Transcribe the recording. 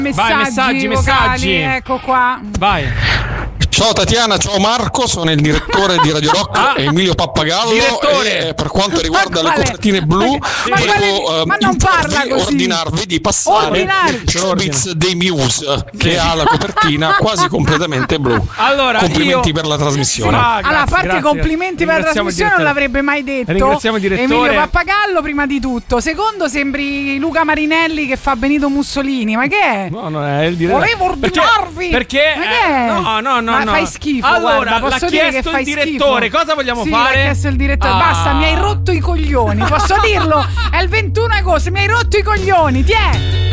Messaggi vocali, ecco qua. Vai. Ciao Tatiana, ciao Marco, sono il direttore di Radio Rock, Emilio Pappagallo. E per quanto riguarda le copertine blu, volevo ordinarvi di passare Chobits dei Muse, che ha la copertina quasi completamente blu. Allora, complimenti per la trasmissione. Allora, a parte complimenti per la trasmissione, non l'avrebbe mai detto. Ringraziamo il direttore Emilio Pappagallo, prima di tutto. Secondo, sembri Luca Marinelli che fa Benito Mussolini. Ma che è? No, non è il direttore. Volevo ordinarvi. Perché? Ma che è? No. Fai schifo. Allora, guarda, posso dire che fai il direttore, schifo. cosa vogliamo sì, fare? L'ha chiesto il direttore. Basta, mi hai rotto i coglioni. Posso dirlo? È il 21 agosto, mi hai rotto i coglioni. Ti è?